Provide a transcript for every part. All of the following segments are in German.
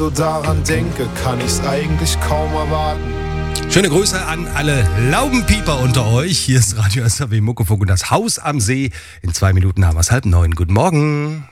So daran denke, kann ich's eigentlich kaum erwarten. Schöne Grüße an alle Laubenpieper unter euch. Hier ist Radio SAW Muckefuck und das Haus am See. In 2 Minuten haben wir es 8:30. Guten Morgen.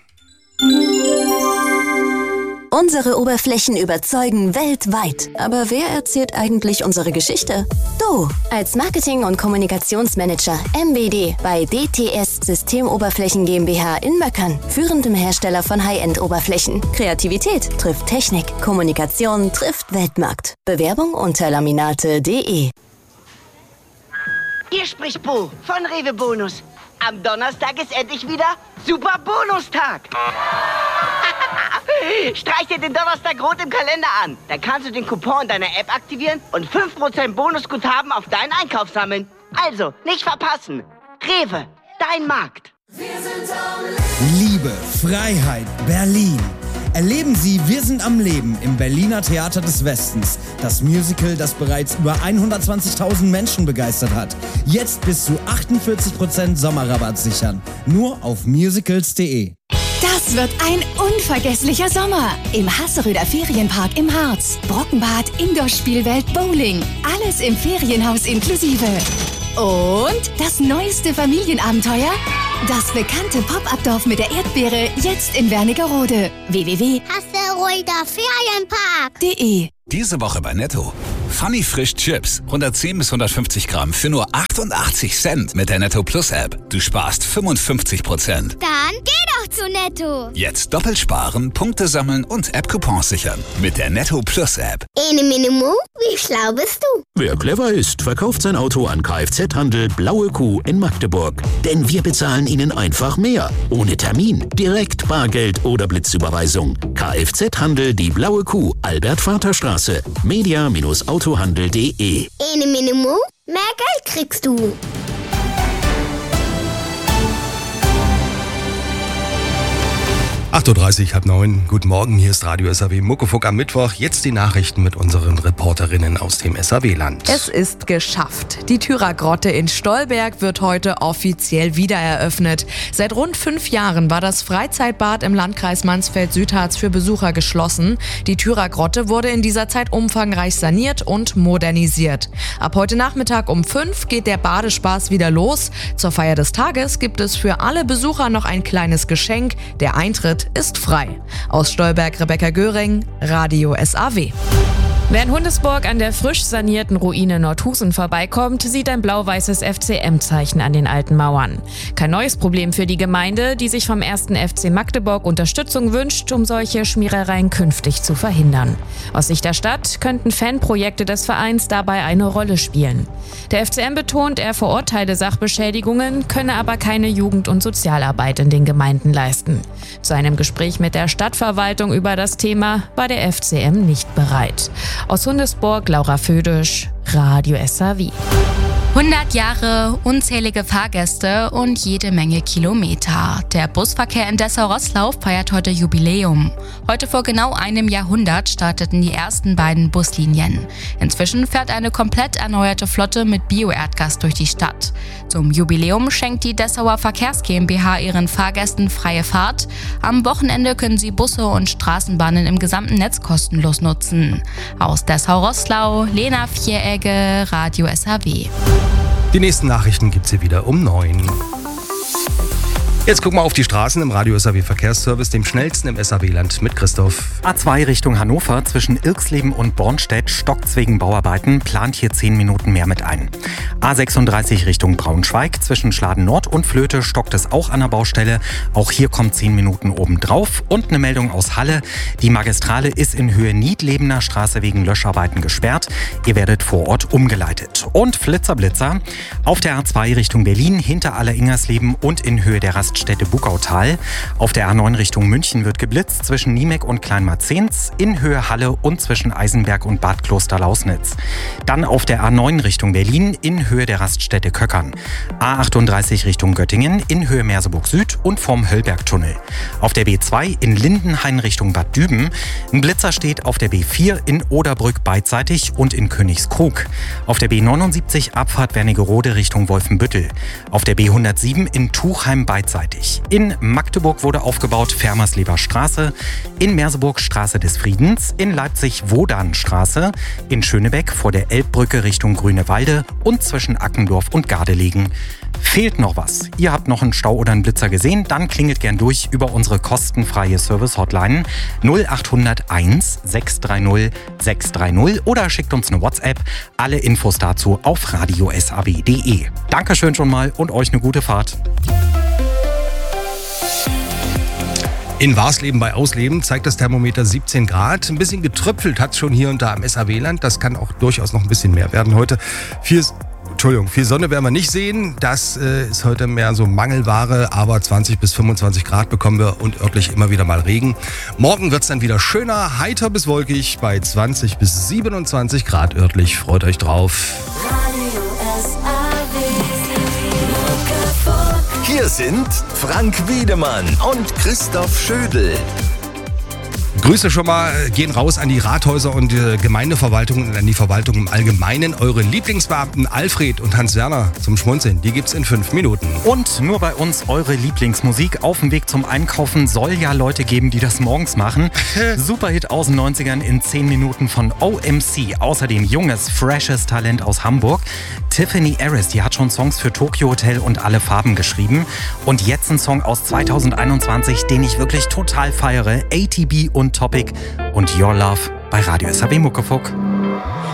Unsere Oberflächen überzeugen weltweit. Aber wer erzählt eigentlich unsere Geschichte? Du, als Marketing- und Kommunikationsmanager MBD bei DTS Systemoberflächen GmbH in Möckern, führendem Hersteller von High-End-Oberflächen. Kreativität trifft Technik, Kommunikation trifft Weltmarkt. Bewerbung unter laminate.de. Hier spricht Bo von Rewe Bonus. Am Donnerstag ist endlich wieder Super Bonustag. Streich dir den Donnerstag rot im Kalender an. Da kannst du den Coupon deiner App aktivieren und 5% Bonusguthaben auf deinen Einkauf sammeln. Also, nicht verpassen. Rewe, dein Markt. Liebe, Freiheit, Berlin. Erleben Sie Wir sind am Leben im Berliner Theater des Westens. Das Musical, das bereits über 120.000 Menschen begeistert hat. Jetzt bis zu 48% Sommerrabatt sichern. Nur auf musicals.de. Das wird ein unvergesslicher Sommer im Hasseröder Ferienpark im Harz. Brockenbad, Indoor-Spielwelt, Bowling. Alles im Ferienhaus inklusive. Und das neueste Familienabenteuer? Das bekannte Pop-Up-Dorf mit der Erdbeere, jetzt in Wernigerode. www.hasseröder Ferienpark.de. Diese Woche bei Netto. Funny Frisch Chips. 110 bis 150 Gramm für nur 88 Cent mit der Netto Plus App. Du sparst 55%. Dann geh doch zu Netto. Jetzt doppelt sparen, Punkte sammeln und App-Coupons sichern. Mit der Netto Plus App. Ene Minimo, wie schlau bist du? Wer clever ist, verkauft sein Auto an Kfz-Handel Blaue Kuh in Magdeburg. Denn wir bezahlen Ihnen einfach mehr. Ohne Termin, direkt Bargeld oder Blitzüberweisung. Kfz-Handel die Blaue Kuh, Albert-Vater-Straße. media-autohandel.de. Ene Minimo, mehr Geld kriegst du. 8:30 Uhr, 8:30. Guten Morgen, hier ist Radio SAW Muckefuck am Mittwoch. Jetzt die Nachrichten mit unseren Reporterinnen aus dem SAW-Land. Es ist geschafft. Die Thürer-Grotte in Stolberg wird heute offiziell wieder eröffnet. Seit rund 5 Jahren war das Freizeitbad im Landkreis Mansfeld-Südharz für Besucher geschlossen. Die Thürer-Grotte wurde in dieser Zeit umfangreich saniert und modernisiert. Ab heute Nachmittag um 5 geht der Badespaß wieder los. Zur Feier des Tages gibt es für alle Besucher noch ein kleines Geschenk. Der Eintritt ist frei. Aus Stolberg Rebecca Göring, Radio SAW. Wer in Hundesburg an der frisch sanierten Ruine Nordhusen vorbeikommt, sieht ein blau-weißes FCM-Zeichen an den alten Mauern. Kein neues Problem für die Gemeinde, die sich vom 1. FC Magdeburg Unterstützung wünscht, um solche Schmierereien künftig zu verhindern. Aus Sicht der Stadt könnten Fanprojekte des Vereins dabei eine Rolle spielen. Der FCM betont, er verurteile Sachbeschädigungen, könne aber keine Jugend- und Sozialarbeit in den Gemeinden leisten. Zu einem Gespräch mit der Stadtverwaltung über das Thema war der FCM nicht bereit. Aus Hundesburg, Laura Födisch, Radio SAW. 100 Jahre, unzählige Fahrgäste und jede Menge Kilometer. Der Busverkehr in Dessau-Roßlau feiert heute Jubiläum. Heute vor genau einem Jahrhundert starteten die ersten beiden Buslinien. Inzwischen fährt eine komplett erneuerte Flotte mit Bio-Erdgas durch die Stadt. Zum Jubiläum schenkt die Dessauer Verkehrs GmbH ihren Fahrgästen freie Fahrt. Am Wochenende können sie Busse und Straßenbahnen im gesamten Netz kostenlos nutzen. Aus Dessau-Roßlau, Lena Vieregge, Radio SAW. Die nächsten Nachrichten gibt's hier wieder um 9. Jetzt gucken wir auf die Straßen im Radio SAW Verkehrsservice, dem schnellsten im SAW-Land mit Christoph. A2 Richtung Hannover zwischen Irxleben und Bornstedt stockt's wegen Bauarbeiten, plant hier 10 Minuten mehr mit ein. A36 Richtung Braunschweig zwischen Schladen Nord und Flöte stockt es auch an der Baustelle. Auch hier kommt 10 Minuten obendrauf. Und eine Meldung aus Halle. Die Magistrale ist in Höhe Niedlebener Straße wegen Löscharbeiten gesperrt. Ihr werdet vor Ort umgeleitet. Und Flitzer auf der A2 Richtung Berlin hinter Alleringersleben und in Höhe der Raststätte Buckautal. Auf der A9 Richtung München wird geblitzt zwischen Niemek und Kleinmarzens, in Höhe Halle und zwischen Eisenberg und Bad Kloster-Lausnitz. Dann auf der A9 Richtung Berlin in Höhe der Raststätte Köckern. A38 Richtung Göttingen in Höhe Merseburg Süd und vom Höllbergtunnel. Auf der B2 in Lindenhain Richtung Bad Düben. Ein Blitzer steht auf der B4 in Oderbrück beidseitig und in Königskrug. Auf der B79 Abfahrt Wernigerode Richtung Wolfenbüttel. Auf der B107 in Tuchheim beidseitig. vielseitig. In Magdeburg wurde aufgebaut Fermersleber Straße, in Merseburg Straße des Friedens, in Leipzig Wodanstraße, in Schönebeck vor der Elbbrücke Richtung Grünewalde und zwischen Ackendorf und Gardelegen. Fehlt noch was? Ihr habt noch einen Stau oder einen Blitzer gesehen? Dann klingelt gern durch über unsere kostenfreie Service-Hotline 0801 630 630 oder schickt uns eine WhatsApp. Alle Infos dazu auf radiosab.de. Dankeschön schon mal und euch eine gute Fahrt. In Warsleben bei Ausleben zeigt das Thermometer 17 Grad. Ein bisschen getröpfelt hat es schon hier und da im SAW-Land. Das kann auch durchaus noch ein bisschen mehr werden heute. Viel Sonne werden wir nicht sehen. Das ist heute mehr so Mangelware, aber 20 bis 25 Grad bekommen wir und örtlich immer wieder mal Regen. Morgen wird es dann wieder schöner, heiter bis wolkig bei 20 bis 27 Grad örtlich. Freut euch drauf. Hier sind Frank Wiedemann und Christoph Schödel. Grüße schon mal gehen raus an die Rathäuser und Gemeindeverwaltungen und an die Verwaltung im Allgemeinen. Eure Lieblingsbeamten Alfred und Hans-Werner zum Schmunzeln, die gibt's in 5 Minuten. Und nur bei uns eure Lieblingsmusik. Auf dem Weg zum Einkaufen soll ja Leute geben, die das morgens machen. Superhit aus den 90ern in 10 Minuten von OMC. Außerdem junges, freshes Talent aus Hamburg. Tiffany Harris, die hat schon Songs für Tokyo Hotel und Alle Farben geschrieben. Und jetzt ein Song aus 2021, den ich wirklich total feiere. ATB und Topic und Your Love bei Radio SAW Muckefuck.